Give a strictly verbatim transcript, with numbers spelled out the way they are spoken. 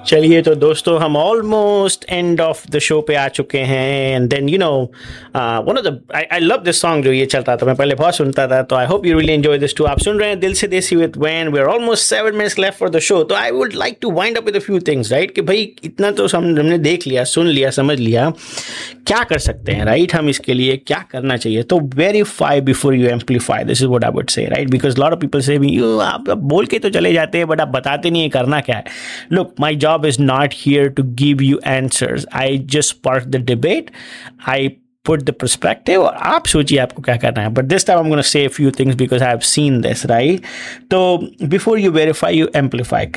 चलिए तो दोस्तों हम almost end of the show पे आ चुके हैं and then you know one of the I I love this song जो ये चल रहा था, मैं पहले बहुत सुनता था, तो I hope you really enjoy this to. आप सुन रहे हैं दिल से देसी with van. We are almost seven minutes left for the show, तो I would like to wind up with a few things, right? कि भाई इतना तो हम हमने देख लिया, सुन लिया, समझ लिया, क्या कर सकते हैं, राइट? हम इसके लिए क्या करना चाहिए? तो verify before you amplify, this is what I would say, right? Because lot of people से यू आप बोल के तो चले जाते हैं बट आप बताते नहीं है करना क्या है। Look, my job is not here to give you answers. I just spark the debate. I put the perspective और आप सोचिए आपको क्या करना है. But this time I'm going to say a few things because I have seen this, right? So before you verify, you amplify.